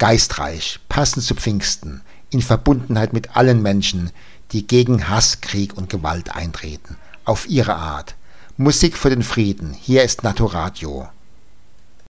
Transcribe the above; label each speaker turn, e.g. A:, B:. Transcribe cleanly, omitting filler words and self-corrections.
A: geistreich, passend zu Pfingsten, in Verbundenheit mit allen Menschen, die gegen Hass, Krieg und Gewalt eintreten, auf ihre Art. Musik für den Frieden, hier ist Naturadio.